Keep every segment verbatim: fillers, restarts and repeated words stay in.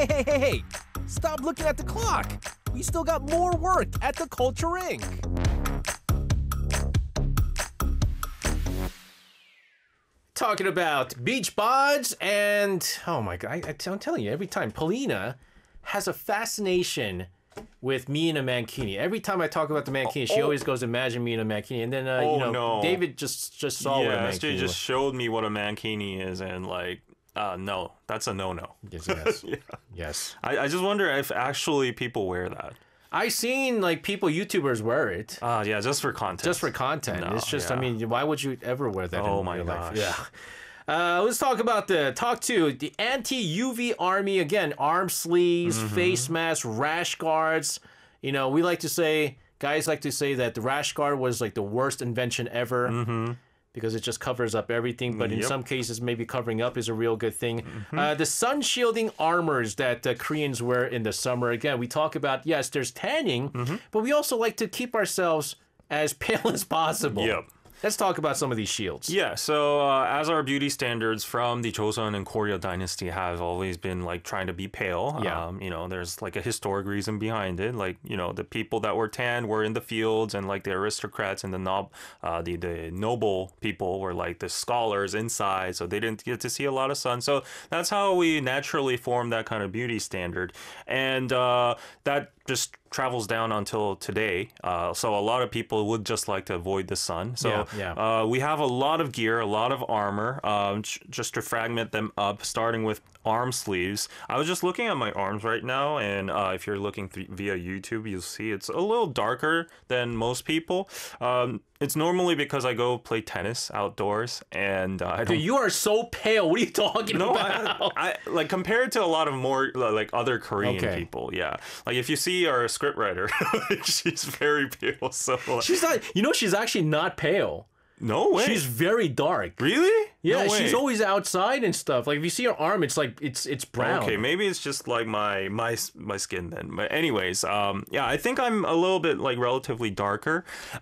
Hey, hey, hey, hey! Stop looking at the clock! We still got more work at the Culture Incorporated. Talking about beach bods and, oh my god, I, I'm telling you, every time, Polina has a fascination with me in a mankini. Every time I talk about the mankini, oh, she always goes, imagine me in a mankini. And then, uh, oh, you know, no. David just, just saw yeah, what a mankini S J just was. showed me what a mankini is, and like, uh, no, that's a no-no. Yes, yes. yeah. Yes. I, I just wonder if actually people wear that. I seen like people, YouTubers wear it. Uh, yeah, just for content. Just for content. No, it's just, yeah. I mean, why would you ever wear that Oh in my real life? gosh. Yeah. Uh, let's talk about the talk two. The anti-U V army again. Arm sleeves, mm-hmm. face masks, rash guards. You know, we like to say, guys like to say that the rash guard was like the worst invention ever mm-hmm. because it just covers up everything. But in Yep. some cases, maybe covering up is a real good thing. Mm-hmm. Uh, the sun shielding armors that the Koreans wear in the summer. Again, we talk about, yes, there's tanning, mm-hmm. but we also like to keep ourselves as pale as possible. Yep. Let's talk about some of these shields. Yeah, so uh, as our beauty standards from the Joseon and Koryo dynasty have always been like trying to be pale, Yeah. um, you know, there's like a historic reason behind it. Like, you know, the people that were tan were in the fields, and like the aristocrats and the nob, uh, the the noble people were like the scholars inside, so they didn't get to see a lot of sun. So that's how we naturally formed that kind of beauty standard, and uh, that just travels down until today. Uh, so a lot of people would just like to avoid the sun. So Yeah, yeah. Uh, we have a lot of gear, a lot of armor, um, j- just to fragment them up, starting with arm sleeves. I was just looking at my arms right now, and uh, if you're looking th- via YouTube, you'll see it's a little darker than most people. Um, it's normally because I go play tennis outdoors, and uh, I don't. Dude, you are so pale. What are you talking No, about? I, I like compared to a lot of more like other Korean Okay. people. Yeah, like if you see our scriptwriter, she's very pale. So like, She's not, you know, she's actually not pale. no way. She's very dark. really? Yeah, No way. she's always outside and stuff. Like if you see her arm, it's like it's it's brown. Okay, maybe it's just like my my my skin then. But anyways, um, yeah, I think I'm a little bit like relatively darker.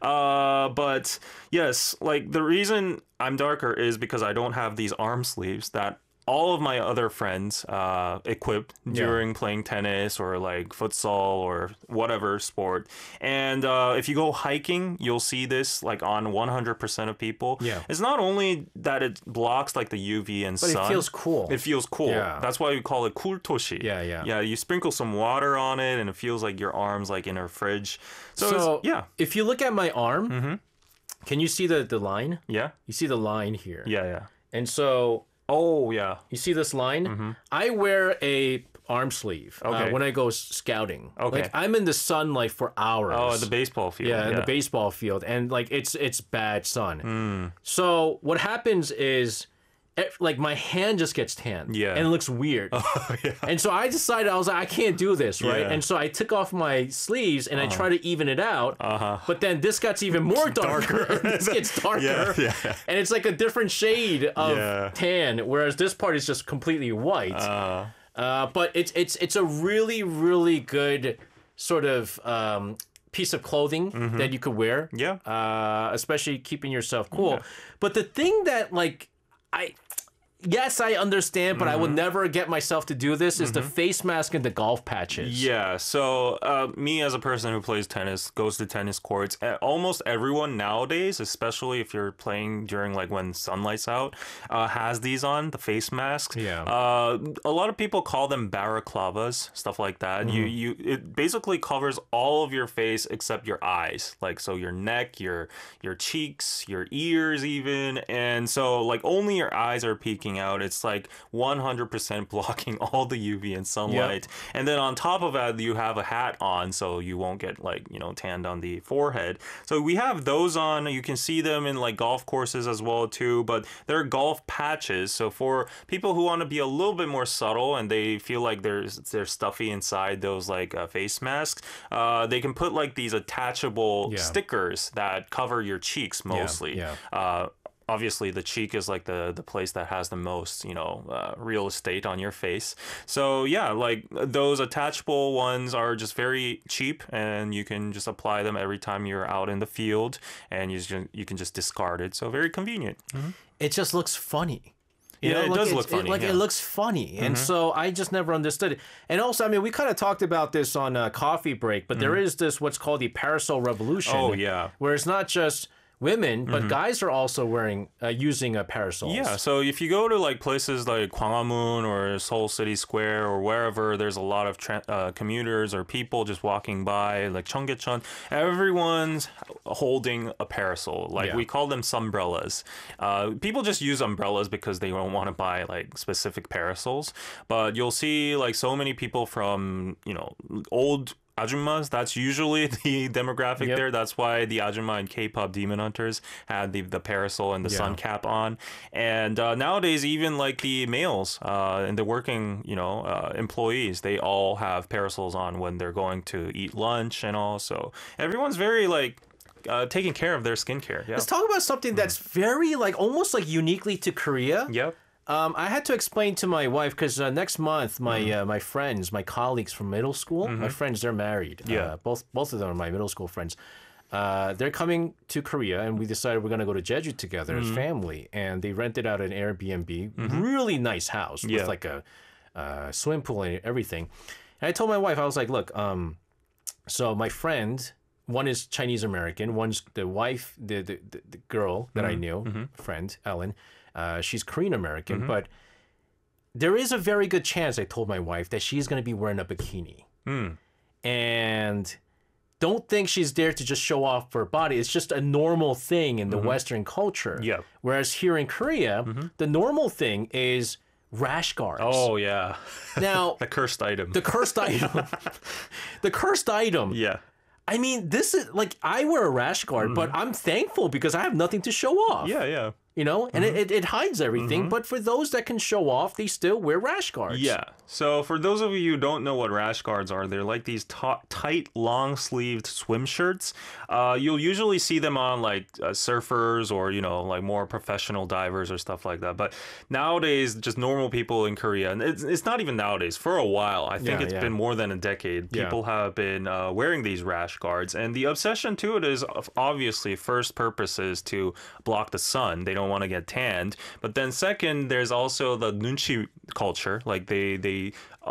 Uh, but yes, like the reason I'm darker is because I don't have these arm sleeves that all of my other friends uh, equipped during playing tennis or like futsal or whatever sport. And uh, if you go hiking, you'll see this like on one hundred percent of people. Yeah. It's not only that it blocks like the U V and But sun. it feels cool. It feels cool. Yeah. That's why we call it kultoshi. Yeah, yeah. Yeah, you sprinkle some water on it and it feels like your arm's like in a fridge. So, So it's, yeah. if you look at my arm, Mm-hmm. can you see the the line? Yeah. You see the line here. Yeah, yeah. And so Oh, yeah. you see this line? I wear a arm sleeve uh, Okay. when I go s- scouting. Okay. Like I'm in the sunlight for hours. Oh, the baseball field. Yeah, in the baseball field, and like it's it's bad sun. Hmm. So what happens is, eh, like my hand just gets tan. Yeah. and it looks weird. Oh, yeah. And so I decided I was like, I can't do this, right? Yeah. And so I took off my sleeves and I tried to even it out. Uh-huh. But then this gets even more darker. and this gets darker. Yeah, yeah. And it's like a different shade of Yeah. tan, whereas this part is just completely white. Uh, Uh, but it's it's it's a really really good sort of um, piece of clothing that you could wear. Mm-hmm. Yeah. Uh, especially keeping yourself cool. But the thing that like I. Yes, I understand, but I would never get myself to do this. Is the face mask and the golf patches? Yeah, so uh, me as a person who plays tennis, goes to tennis courts, uh, almost everyone nowadays, especially if you're playing during like when sunlight's out, uh, has these on, the face masks. Yeah. Uh, a lot of people call them balaclavas, stuff like that. You you it basically covers all of your face except your eyes, like so your neck, your your cheeks, your ears even, and so like only your eyes are peeking out. It's like one hundred percent blocking all the U V and sunlight. And then on top of that, you have a hat on so you won't get like, you know, tanned on the forehead. So we have those on. You can see them in like golf courses as well too, but they're golf patches. So for people who want to be a little bit more subtle and they feel like there's they're stuffy inside those like uh, face masks, uh, they can put like these attachable Yeah. stickers that cover your cheeks mostly. yeah. Uh, obviously the cheek is like the the place that has the most, you know, uh, real estate on your face. So yeah, like those attachable ones are just very cheap, and you can just apply them every time you're out in the field, and you just, you can just discard it. So very convenient. It just looks funny. You Yeah, know, it like, does it's- look funny, It, like yeah. it looks funny, and so I just never understood it. And also, I mean, we kind of talked about this on a coffee break, but there is this what's called the parasol revolution. Oh, yeah. where it's not just women, but guys are also wearing uh, using uh, parasols. Yeah, so if you go to like places like Gwanghwamun or Seoul City Square or wherever, there's a lot of tra- uh, commuters or people just walking by, like Cheonggyecheon. Everyone's holding a parasol. Like Yeah. we call them sunbrellas. Uh, people just use umbrellas because they don't want to buy like specific parasols. But you'll see like so many people from you know old Ajumas, that's usually the demographic Yep. there. That's why the Ajuma and K-pop Demon Hunters had the, the parasol and the Yeah. sun cap on. And uh, nowadays, even like the males uh, and the working, you know, uh, employees, they all have parasols on when they're going to eat lunch and all. So everyone's very like uh, taking care of their skincare. Yeah. Let's talk about something that's very like almost like uniquely to Korea. Yep. Um, I had to explain to my wife because uh, next month my uh, my friends, my colleagues from middle school, my friends, they're married. Yeah. Uh, both both of them are my middle school friends. Uh, they're coming to Korea, and we decided we're gonna go to Jeju together as family. And they rented out an Airbnb, really nice house Yeah. with like a uh, swim pool and everything. And I told my wife, I was like, look, um, so my friend, one is Chinese American, one's the wife, the the, the, the girl that I knew, friend Ellen. Uh, she's Korean American, Mm-hmm. but there is a very good chance, I told my wife, that she's going to be wearing a bikini. Mm. And don't think she's there to just show off her body. It's just a normal thing in the Western culture. Yeah. Whereas here in Korea, the normal thing is rash guards. Oh, yeah. Now, The cursed item. the cursed item. the cursed item. yeah. I mean, this is like, I wear a rash guard, but I'm thankful because I have nothing to show off. Yeah, yeah. You know, and it, it, it hides everything. But for those that can show off, they still wear rash guards. Yeah. So for those of you who don't know what rash guards are, they're like these ta- tight, long-sleeved swim shirts. Uh, you'll usually see them on like uh, surfers or you know like more professional divers or stuff like that. But nowadays, just normal people in Korea, and it's it's not even nowadays. For a while, I think Yeah, it's yeah. been more than a decade. Yeah. People have been uh, wearing these rash guards, and the obsession to it is of- obviously first purpose is to block the sun. They don't want to get tanned. But then second, there's also the nunchi culture. Like they they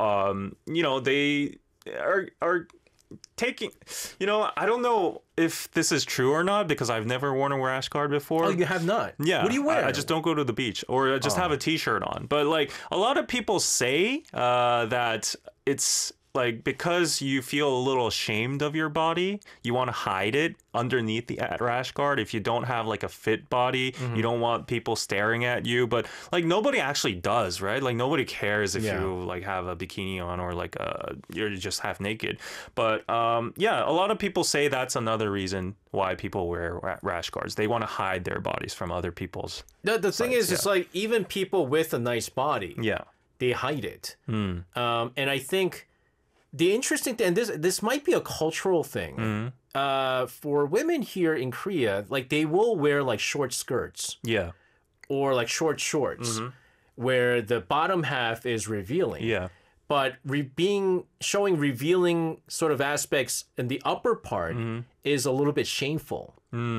um you know they are are taking you know I don't know if this is true or not because I've never worn a rash guard before. Oh, you have not? Yeah. What do you wear? Oh. I, I just don't go to the beach or I just have a t-shirt on. But like a lot of people say uh, that it's like because you feel a little ashamed of your body, you want to hide it underneath the at- rash guard. If you don't have like a fit body, Mm-hmm. you don't want people staring at you. But like nobody actually does, right? Like nobody cares if Yeah. you like have a bikini on or like uh you're just half naked. But um yeah, a lot of people say that's another reason why people wear ra- rash guards. They want to hide their bodies from other people's. The, the thing Sites, is, it's like even people with a nice body, Yeah. they hide it. Hmm. Um, and I think the interesting thing, and this this might be a cultural thing, Hmm. uh, for women here in Korea, like they will wear like short skirts Yeah. or like short shorts, where the bottom half is revealing. Yeah. But re- being showing revealing sort of aspects in the upper part is a little bit shameful.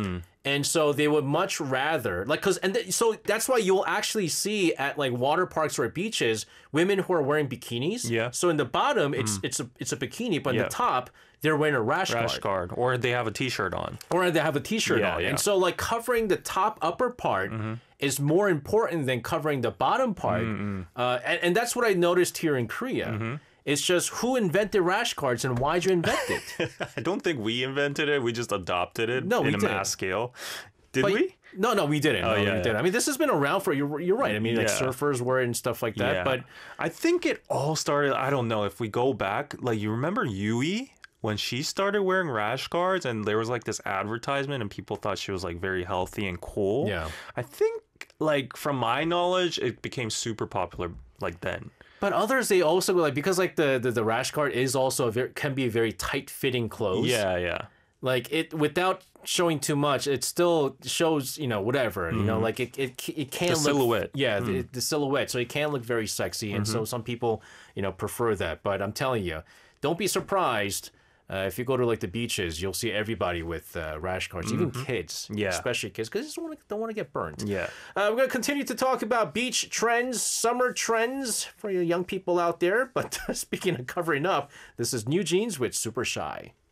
And so they would much rather like because and th- so that's why you'll actually see at like water parks or beaches women who are wearing bikinis. Yeah. So in the bottom it's it's a it's a bikini, but in Yeah. the top they're wearing a rash, Rash guard. guard. Or they have a t-shirt on. Or they have a t-shirt Yeah, on. yeah. Mm-hmm. And so like covering the top upper part is more important than covering the bottom part. Uh, and, and that's what I noticed here in Korea. Mm-hmm. It's just who invented rash guards and why'd you invent it? I don't think we invented it. We just adopted it No, we in a didn't. mass scale. Did But- we? No, no, we didn't. no, yeah, we yeah. didn't. I mean, this has been around for you're, you're right. I mean, like Yeah. surfers wear it and stuff like that. But I think it all started. I don't know if we go back. Like you remember Yui when she started wearing rash guards, and there was like this advertisement, and people thought she was like very healthy and cool. Yeah. I think like from my knowledge, it became super popular like then. but others they also like because like the the, the rash guard is also a very, can be a very tight fitting clothes. Yeah, yeah. Like it without showing too much, it still shows you know whatever you know like it it it can The look, silhouette. Yeah, the, the silhouette. So it can look very sexy, and so some people you know prefer that. But I'm telling you, don't be surprised Uh, if you go to like the beaches, you'll see everybody with uh, rash guards, even kids. Yeah. Especially kids, because they just wanna, don't want to get burnt. Yeah. Uh, we're going to continue to talk about beach trends, summer trends for you young people out there. But speaking of covering up, this is New Jeans with Super Shy.